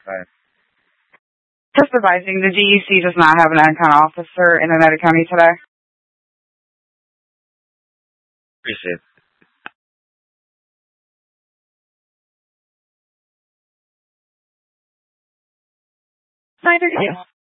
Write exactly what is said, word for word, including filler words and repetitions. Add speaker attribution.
Speaker 1: Bye.
Speaker 2: Just advising, the D E C does not have an Anaconda officer in Oneida County today.
Speaker 1: Appreciate it.
Speaker 2: Snyder,